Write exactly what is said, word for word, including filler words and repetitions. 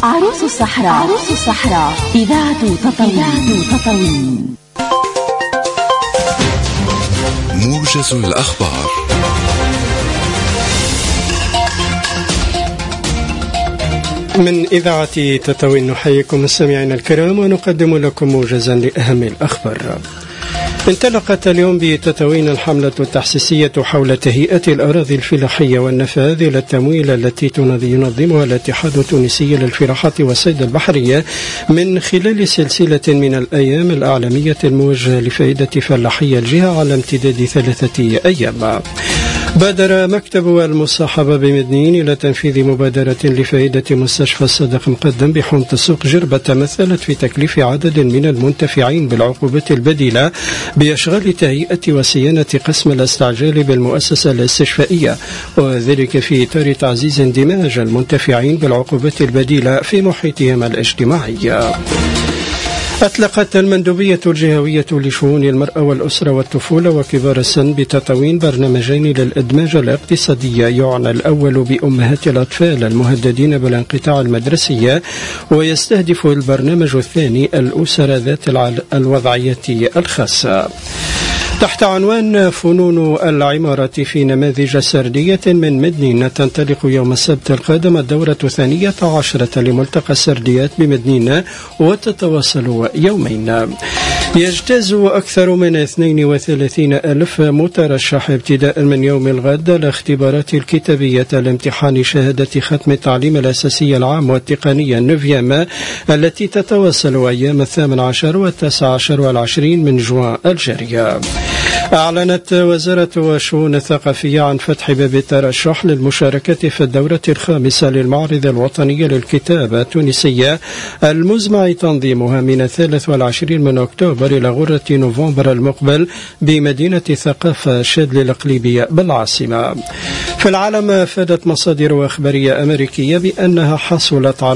عروس الصحراء. عروس الصحراء إذاعة تطاوين. تطاوين موجز الأخبار. من إذاعة تطاوين نحييكم مستمعينا الكرام ونقدم لكم موجزا لأهم الأخبار. انطلقت اليوم بتطاوين الحملة التحسيسية حول تهيئة الأراضي الفلاحية والنفاذ إلى التمويل التي ينظمها الاتحاد التونسي للفلاحة والصيد البحرية من خلال سلسلة من الأيام الأعلامية الموجهة لفائدة فلاحي الجهة على امتداد ثلاثة أيام. بادر مكتب المصاحبة بمدنين إلى تنفيذ مبادرة لفائدة مستشفى الصدق مقدم بحومة السوق جربة تمثلت في تكليف عدد من المنتفعين بالعقوبات البديلة بإشغال تهيئة وصيانة قسم الاستعجال بالمؤسسة الاستشفائية، وذلك في إطار تعزيز اندماج المنتفعين بالعقوبات البديلة في محيطهم الاجتماعي. أطلقت المندوبية الجهوية لشؤون المرأة والأسرة والطفولة وكبار السن بتطاوين برنامجين للإدماج الاقتصادي، يعنى الأول بأمهات الأطفال المهددين بالانقطاع المدرسي، ويستهدف البرنامج الثاني الأسر ذات الوضعية الخاصة. تحت عنوان فنون العمارة في نماذج سردية من مدنين، تنطلق يوم السبت القادم الدورة الثانية عشرة لملتقى السرديات بمدنين وتتواصل يومين. يجتاز أكثر من اثنين وثلاثين ألف مترشح ابتداء من يوم الغد الاختبارات الكتابية لامتحان شهادة ختم التعليم الأساسي العام والتقني النوفيام التي تتواصل أيام الثامن عشر والتاسع عشر والعشرين من جوان الجارية. أعلنت وزارة الشؤون الثقافية عن فتح باب الترشح للمشاركة في الدورة الخامسة للمعرض الوطني للكتابة التونسية المزمع تنظيمها من الثالث والعشرين من أكتوبر إلى غرة نوفمبر المقبل بمدينة ثقافة شادلي الإقليمية بالعاصمة. في العالم، فادت مصادر أخبارية أمريكية بأنها حصلت على